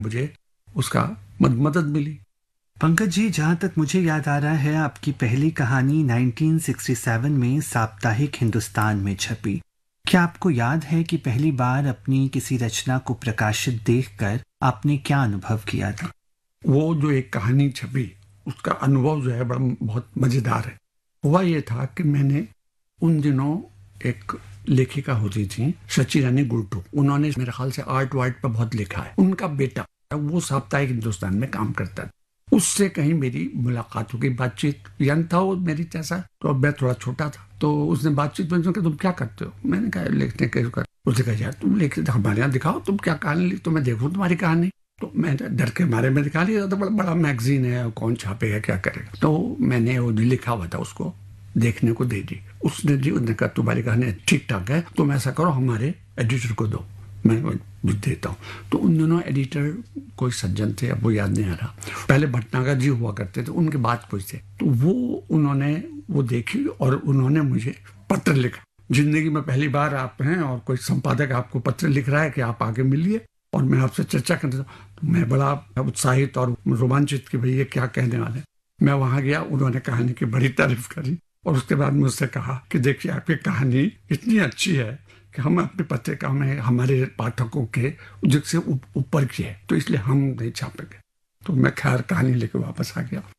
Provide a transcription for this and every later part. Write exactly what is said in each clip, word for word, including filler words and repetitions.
मुझे उसका मद, मदद मिली। पंकज जी, जहाँ तक मुझे याद आ रहा है, आपकी पहली कहानी उन्नीस सौ सड़सठ में साप्ताहिक हिंदुस्तान में छपी। क्या आपको याद है कि पहली बार अपनी किसी रचना को प्रकाशित देखकर आपने क्या अनुभव किया था? वो जो एक कहानी छपी उसका अनुभव जो है बड़ा बहुत मजेदार है। हुआ ये था कि मैंने उन दिनों एक लेखिका होती थी शची रानी गुर्टू, उन्होंने मेरे ख्याल से आर्ट वार्ट पर बहुत लिखा है। उनका बेटा वो साप्ताहिक हिंदुस्तान में काम करता था, उससे कहीं मेरी मुलाकात हो गई, बातचीत। यंग था वो मेरी जैसा, तो अब मैं थोड़ा छोटा था। तो उसने बातचीत में कहा तुम क्या करते हो? मैंने कहा लिखने के कर। उसने कहा यार तुम लिख हमारे यहाँ दिखाओ, तुम क्या कहानी लिख, तो मैं देखूँ तुम्हारी कहानी। तो मैं डर के मारे में दिखा लिया, तो बड़ा बड़ा मैगजीन है, कौन छापेगा क्या करेगा। तो मैंने वो लिखा हुआ था उसको देखने को दे दी। उसने जी उसने कहा तुम्हारी कहानी ठीक ठाक है, तुम ऐसा करो हमारे एडिटर को दो, मैं भी देता हूँ। तो उन दोनों एडिटर कोई सज्जन थे, अब वो याद नहीं आ रहा, पहले भटनागर जी हुआ करते थे, उनके बाद कोई थे। तो वो उन्होंने वो देखी और उन्होंने मुझे पत्र लिखा। जिंदगी में पहली बार आप हैं और कोई संपादक आपको पत्र लिख रहा है कि आप आगे मिलिए और मैं आपसे चर्चा करता हूँ। तो मैं बड़ा उत्साहित और रोमांचित कि भैया क्या कहने वाले। मैं वहां गया, उन्होंने कहानी की बड़ी तारीफ करी और उसके बाद मुझसे कहा कि देखिए आपकी कहानी इतनी अच्छी है कि हम अपनी पत्रिका में हमारे पाठकों के उद्योग से ऊपर की है, तो इसलिए हम नहीं छापेंगे। तो मैं खैर कहानी लेकर वापस आ गया।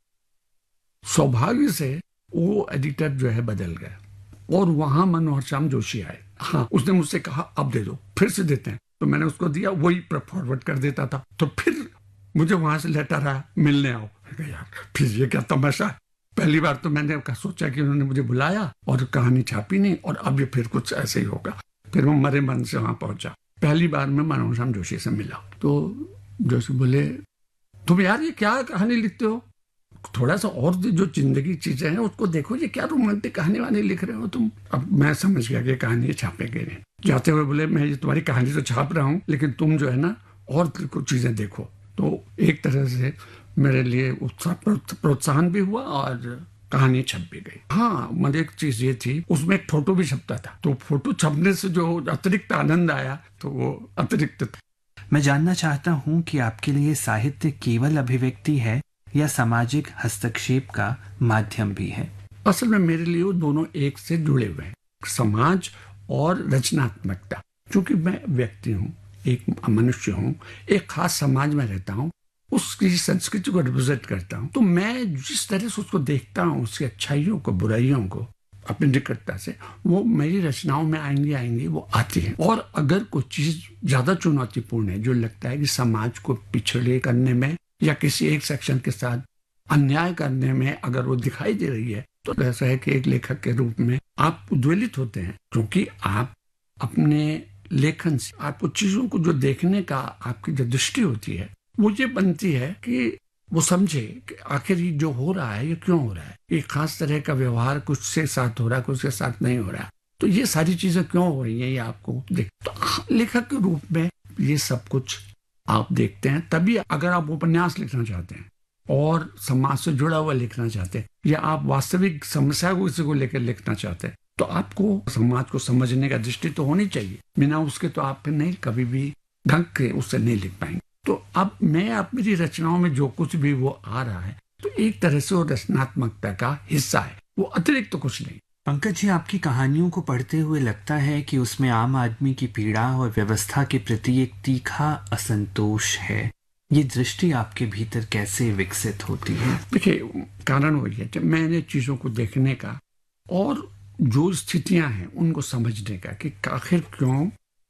सौभाग्य से वो एडिटर जो है बदल गया और वहां मनोहर श्याम जोशी आए। हाँ, उसने मुझसे कहा अब दे दो, फिर से देते हैं। तो मैंने उसको दिया, वही फॉरवर्ड कर देता था। तो फिर मुझे वहां से लेटर आया मिलने आओ। यार फिर ये क्या तमाशा। पहली बार तो मैंने सोचा कि उन्होंने मुझे बुलाया और कहानी छापी नहीं, और अब ये फिर कुछ ऐसे ही होगा। फिर मैं मरे मन से वहां पहुंचा। पहली बार मैं मनोहर श्याम जोशी से मिला तो जोशी बोले तुम यार ये क्या कहानी लिखते हो, थोड़ा सा और जो जिंदगी चीजें हैं उसको देखो, ये क्या रोमांटिक कहानी वानी लिख रहे हो तुम। अब मैं समझ गया कि कहानी छापेंगे नहीं। जाते हुए बोले मैं ये तुम्हारी कहानी तो छाप रहा हूँ, लेकिन तुम जो है ना और कुछ चीजें देखो। तो एक तरह से मेरे लिए उत्साह प्रोत्साहन भी हुआ और कहानी छप भी गई। हाँ, मतलब एक चीज ये थी उसमें एक फोटो भी छपता था, तो फोटो छपने से जो अतिरिक्त आनंद आया तो वो अतिरिक्त था। मैं जानना चाहता हूँ कि आपके लिए साहित्य केवल अभिव्यक्ति है या सामाजिक हस्तक्षेप का माध्यम भी है? असल में मेरे लिए वो दोनों एक से जुड़े हुए हैं, समाज और रचनात्मकता। क्योंकि मैं व्यक्ति हूँ, एक मनुष्य हूँ, एक खास समाज में रहता हूँ, उसकी संस्कृति को रिप्रेजेंट करता हूँ। तो मैं जिस तरह से उसको देखता हूँ, उसकी अच्छाइयों को बुराइयों को अपनी निकटता से, वो मेरी रचनाओं में आएंगी आएंगी वो आती है। और अगर कोई चीज ज्यादा चुनौतीपूर्ण है, जो लगता है कि समाज को पिछड़े करने में या किसी एक सेक्शन के साथ अन्याय करने में अगर वो दिखाई दे रही है, तो ऐसा है कि एक लेखक के रूप में आप उद्वेलित होते हैं, क्योंकि आप अपने लेखन से आपको चीजों को जो देखने का आपकी जो दृष्टि होती है वो ये बनती है कि वो समझे कि आखिर ये जो हो रहा है ये क्यों हो रहा है, एक खास तरह का व्यवहार कुछ से साथ हो रहा है, कुछ के साथ नहीं हो रहा है, तो ये सारी चीजें क्यों हो रही है ये आपको देख। तो लेखक के रूप में ये सब कुछ आप देखते हैं। तभी अगर आप उपन्यास लिखना चाहते हैं और समाज से जुड़ा हुआ लिखना चाहते हैं, या आप वास्तविक समस्या को किसी को लेकर लिखना चाहते हैं, तो आपको समाज को समझने का दृष्टि तो होनी चाहिए। बिना उसके तो आप नहीं कभी भी ढंग के उससे नहीं लिख पाएंगे। तो अब मैं अपनी रचनाओं में जो कुछ भी वो आ रहा है, तो एक तरह से वो रचनात्मकता का हिस्सा है, वो अतिरिक्त तो कुछ नहीं। पंकज जी, आपकी कहानियों को पढ़ते हुए लगता है कि उसमें आम आदमी की पीड़ा और व्यवस्था के प्रति एक तीखा असंतोष है। ये दृष्टि आपके भीतर कैसे विकसित होती है? देखिए, कारण वही है जब मैंने चीजों को देखने का और जो स्थितियां हैं उनको समझने का कि आखिर क्यों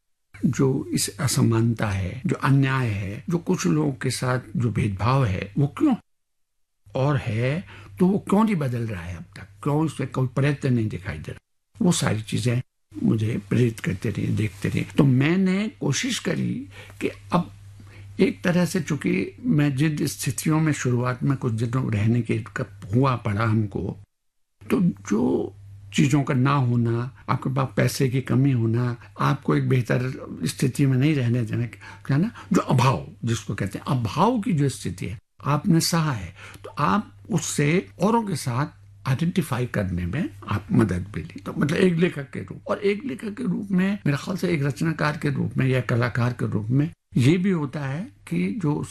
जो इस असमानता है, जो अन्याय है, जो कुछ लोगों के साथ जो भेदभाव है वो क्यों और है, तो वो क्यों नहीं बदल रहा है अब तक, क्यों इसमें कोई प्रयत्न नहीं दिखाई दे रहा। वो सारी चीजें मुझे प्रेरित करते रही, देखते रही। तो मैंने कोशिश करी कि अब एक तरह से, चूंकि मैं जिन स्थितियों में शुरुआत में कुछ दिनों रहने के हुआ पड़ा हमको, तो जो चीजों का ना होना, आपके पास पैसे की कमी होना, आपको एक बेहतर स्थिति में नहीं रहने देने का ना, जो अभाव जिसको कहते हैं, अभाव की जो स्थिति है आपने सहा है, तो आप उससे औरों के साथ आइडेंटिफाई करने में आप मदद मिली। तो मतलब एक लेखक के रूप और एक लेखक के रूप में, मेरे ख्याल से एक रचनाकार के रूप में या कलाकार के रूप में ये भी होता है कि जो